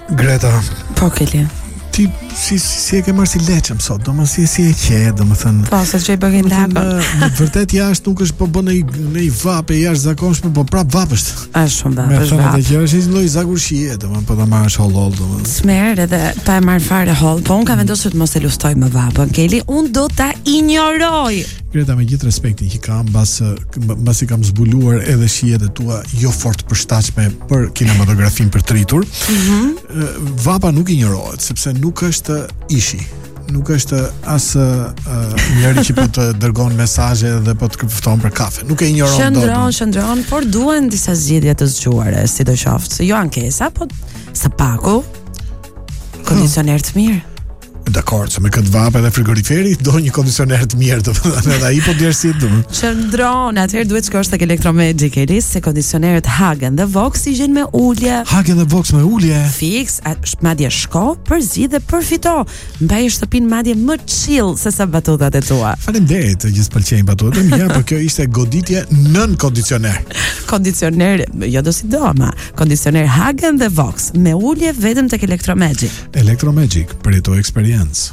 Greta, Po Keli. ti si e ke marrë si leçëm sot, domethënë si e qe, domethënë. Po, se çoj bëgën lakon. Në vërtet jashtë nuk është po bën në vape jashtëzakonshme, po prap vap është. Është shumë Me vap, është thënë vap. atë që është një lloj zakurshie, domethënë po ta marrësh hollol domethënë. Smer edhe pa e marrë fare holl, po unë ka vendosur të mos e luftoj më vapën, Keli, unë do ta injoroj. Greta, me gjithë respektin që kam, mbasi kam zbuluar edhe shijet e tua jo fort përshtatshme për kinematografin për të rritur, vapa nuk injorohet, sepse nuk është ishi. Nuk është as njëri që po të dërgon mesazhe dhe po të fton për kafe. Nuk e injoron dot. Shëndron, por duhen disa zgjedhje të zgjuare, sidoqoftë. Jo ankesa, po së paku kondicioner të mirë. Dakor, se me këtë vapë edhe frigoriferi do një kondicioner të mirë, domethënë edhe ai po djersit domethënë. Qëndron, atëherë duhet shkosh tek Electromagic, Elis, se kondicionerët Hagen dhe Vox i gjen me ulje. Hagen dhe Vox me ulje. Fix, madje shko, përzi dhe përfito. Mbaj shtëpinë madje më chill se sa batutat e tua. Faleminderit që s'pëlqejnë batutat e mia, por kjo ishte goditje nën kondicioner. Kondicioner, jo do si do, ma kondicioner Hagen dhe Vox me ulje vetëm tek Electromagic. Electromagic, për jeto experience.